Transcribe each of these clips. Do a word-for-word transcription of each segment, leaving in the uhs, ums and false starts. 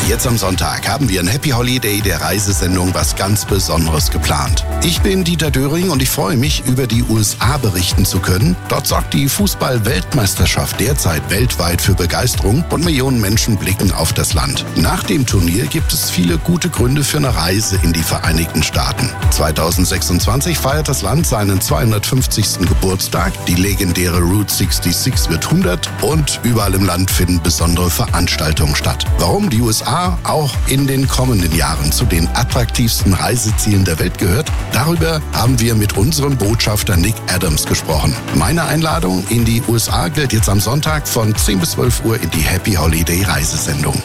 Jetzt am Sonntag haben wir in Happy Holiday, der Reisesendung, was ganz Besonderes geplant. Ich bin Dieter Döring und ich freue mich, über die U S A berichten zu können. Dort sorgt die Fußball-Weltmeisterschaft derzeit weltweit für Begeisterung und Millionen Menschen blicken auf das Land. Nach dem Turnier gibt es viele gute Gründe für eine Reise in die Vereinigten Staaten. zweitausendsechsundzwanzig feiert das Land seinen zweihundertfünfzigsten Geburtstag. Die legendäre Route sechsundsechzig wird hundert und überall im Land finden besondere Veranstaltungen statt. Warum die U S A auch in den kommenden Jahren zu den attraktivsten Reisezielen der Welt gehört, darüber haben wir mit unserem Botschafter Nick Adams gesprochen. Meine Einladung in die U S A gilt jetzt am Sonntag von zehn bis zwölf Uhr in die Happy Holiday Reisesendung.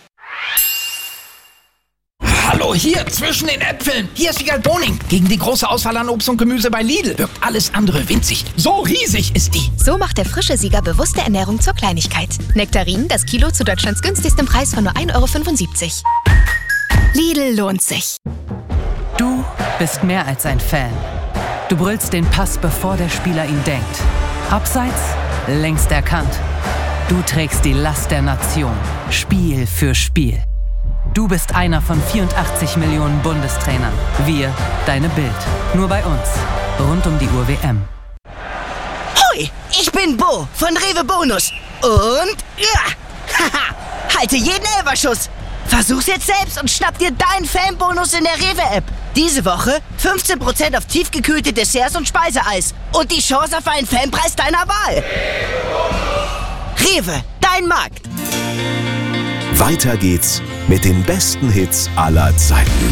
Hallo, hier zwischen den Äpfeln. Hier ist Wiegald Boning. Gegen die große Auswahl an Obst und Gemüse bei Lidl wirkt alles andere winzig. So riesig ist die. So macht der frische Sieger bewusste Ernährung zur Kleinigkeit. Nektarinen, das Kilo zu Deutschlands günstigstem Preis von nur ein Euro fünfundsiebzig. Lidl lohnt sich. Du bist mehr als ein Fan. Du brüllst den Pass, bevor der Spieler ihn denkt. Abseits, längst erkannt. Du trägst die Last der Nation, Spiel für Spiel. Du bist einer von vierundachtzig Millionen Bundestrainern. Wir, deine Bild. Nur bei uns. Rund um die Uhr W M. Hoi, ich bin Bo von Rewe Bonus. Und ja, haha, halte jeden Elferschuss. Versuch's jetzt selbst und schnapp dir deinen Fanbonus in der Rewe-App. Diese Woche fünfzehn Prozent auf tiefgekühlte Desserts und Speiseeis. Und die Chance auf einen Fanpreis deiner Wahl. Rewe, dein Markt. Weiter geht's mit den besten Hits aller Zeiten.